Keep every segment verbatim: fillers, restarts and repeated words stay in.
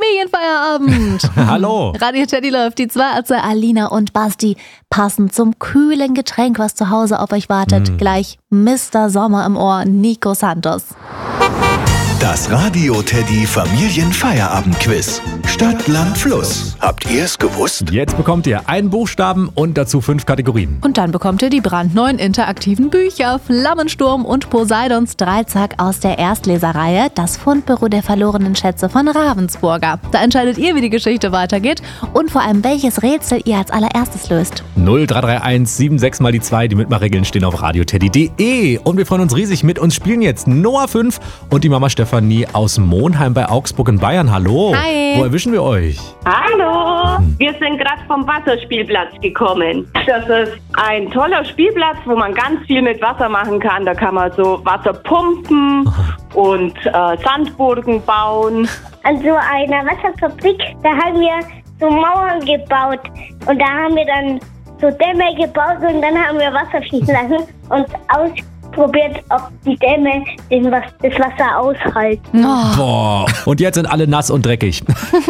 Familienfeierabend. Hallo. Radio Teddy läuft. Die zwei Ärzte Alina und Basti passen zum kühlen Getränk, was zu Hause auf euch wartet. Mm. Gleich Mister Sommer im Ohr, Nico Santos. Das Radio Teddy Familienfeierabend-Quiz. Stadt, Land, Fluss. Habt ihr es gewusst? Jetzt bekommt ihr einen Buchstaben und dazu fünf Kategorien. Und dann bekommt ihr die brandneuen interaktiven Bücher Flammensturm und Poseidons Dreizack aus der Erstleserreihe Das Fundbüro der verlorenen Schätze von Ravensburger. Da entscheidet ihr, wie die Geschichte weitergeht und vor allem, welches Rätsel ihr als allererstes löst. null drei drei eins sieben sechs mal die zwei. Die Mitmachregeln stehen auf radioteddy punkt de. Und wir freuen uns riesig. Mit uns spielen jetzt Noah fünf und die Mama Stefanie aus Monheim bei Augsburg in Bayern. Hallo. Hi. Wo erwischen wir euch? Hallo. Wir sind gerade vom Wasserspielplatz gekommen. Das ist ein toller Spielplatz, wo man ganz viel mit Wasser machen kann. Da kann man so Wasser pumpen und äh, Sandburgen bauen. An so einer Wasserfabrik, da haben wir so Mauern gebaut. Und da haben wir dann so Dämme gebaut und dann haben wir Wasser fließen lassen und ausprobiert, ob die Dämme den, das Wasser aushalten. Oh. Boah. Und jetzt sind alle nass und dreckig.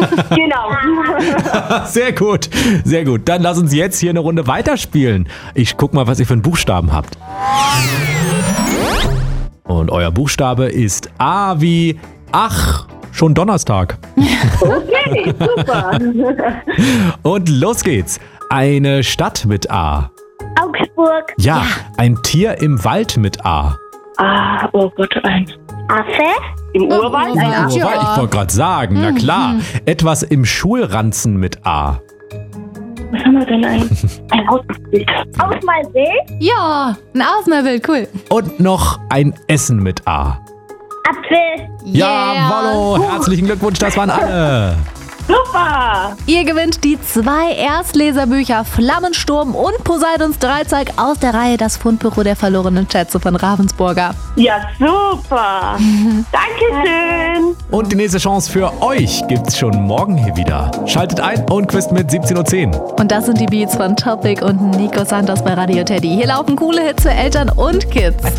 Genau. Sehr gut, sehr gut. Dann lass uns jetzt hier eine Runde weiterspielen. Ich guck mal, was ihr für einen Buchstaben habt. Und euer Buchstabe ist A wie Ach. Schon Donnerstag. Okay, super. Und los geht's. Eine Stadt mit A. Augsburg. Ja, Ja. ein Tier im Wald mit A. Ah, oh Gott, ein. Affe. Im Urwald? Urwald. Ein Ja. Wobei, ich wollte gerade sagen, na klar. Etwas im Schulranzen mit A. Was haben wir denn? Ein, ein Ausbild. Ausmalbild. Ja, ein Ausmalbild, cool. Und noch ein Essen mit A. Apfel. Ja, Wallo, herzlichen Glückwunsch, das waren alle. Super. Ihr gewinnt die zwei Erstleserbücher Flammensturm und Poseidons Dreizack aus der Reihe Das Fundbüro der verlorenen Schätze von Ravensburger. Ja, super. Dankeschön. Und die nächste Chance für euch gibt's schon morgen hier wieder. Schaltet ein und quizt mit siebzehn Uhr zehn. Und das sind die Beats von Topic und Nico Santos bei Radio Teddy. Hier laufen coole Hits für Eltern und Kids.